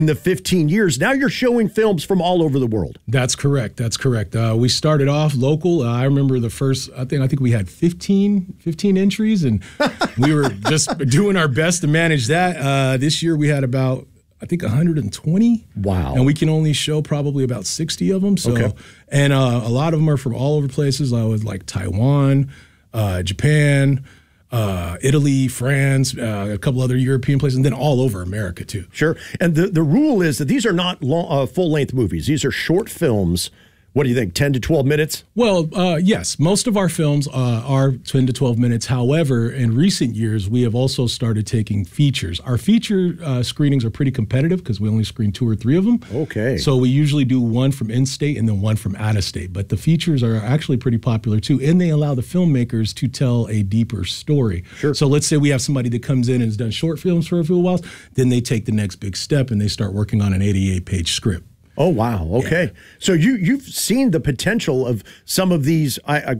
in the 15 years. Now you're showing films from all over the world. That's correct. That's correct. We started off local. I remember the first, I think we had 15 entries, and we were just doing our best to manage that. This year we had about, I think, 120. Wow. And we can only show probably about 60 of them. So, okay. And a lot of them are from all over places. I was like Taiwan, Japan, Italy, France, a couple other European places, and then all over America too. Sure. And the rule is that these are not full-length movies. These are short films. What do you think, 10 to 12 minutes? Well, yes, most of our films are 10 to 12 minutes. However, in recent years, we have also started taking features. Our feature screenings are pretty competitive because we only screen 2 or 3 of them. Okay. So we usually do one from in-state and then one from out-of-state. But the features are actually pretty popular too, and they allow the filmmakers to tell a deeper story. Sure. So let's say we have somebody that comes in and has done short films for a few while, then they take the next big step and they start working on an 88-page script. Oh, wow. Okay. Yeah. So you've seen the potential of some of these,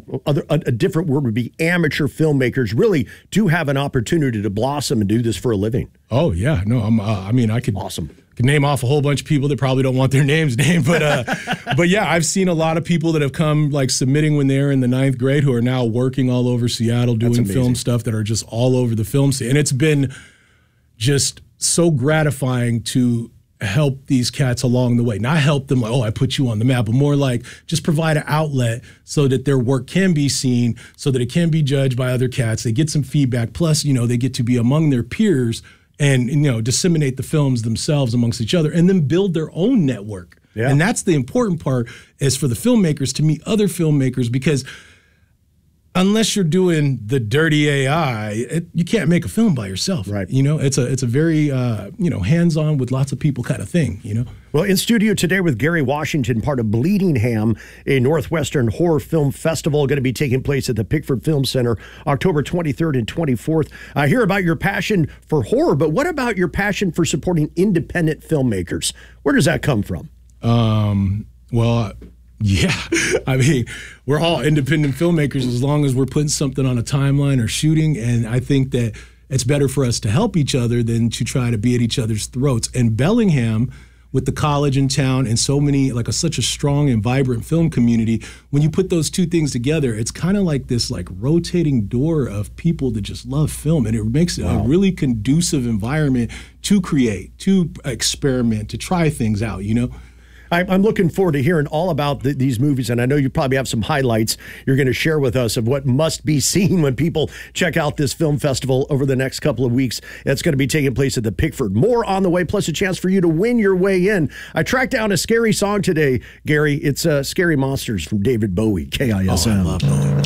a different word would be amateur filmmakers really do have an opportunity to blossom and do this for a living. Oh, yeah. No, I could. Awesome. Could name off a whole bunch of people that probably don't want their names named, but yeah, I've seen a lot of people that have come like submitting when they're in the 9th grade who are now working all over Seattle doing film stuff that are just all over the film scene. And it's been just so gratifying to help these cats along the way. Not help them like, oh, I put you on the map, but more like just provide an outlet so that their work can be seen, so that it can be judged by other cats. They get some feedback. Plus, they get to be among their peers and, disseminate the films themselves amongst each other and then build their own network. Yeah. And that's the important part, is for the filmmakers to meet other filmmakers, because unless you're doing the dirty AI, you can't make a film by yourself. Right. It's a very, hands-on with lots of people kind of thing, Well, in studio today with Gary Washington, part of Bleeding Ham, a Northwestern horror film festival going to be taking place at the Pickford Film Center, October 23rd and 24th. I hear about your passion for horror, but what about your passion for supporting independent filmmakers? Where does that come from? Yeah, we're all independent filmmakers as long as we're putting something on a timeline or shooting, and I think that it's better for us to help each other than to try to be at each other's throats. And Bellingham, with the college in town and so many, such a strong and vibrant film community, when you put those two things together, it's kind of like this rotating door of people that just love film, and it makes it a really conducive environment to create, to experiment, to try things out, I'm looking forward to hearing all about these movies, and I know you probably have some highlights you're going to share with us of what must be seen when people check out this film festival over the next couple of weeks. It's going to be taking place at the Pickford. More on the way, plus a chance for you to win your way in. I tracked down a scary song today, Gary. It's Scary Monsters from David Bowie, KISM. Oh, I love Bowie.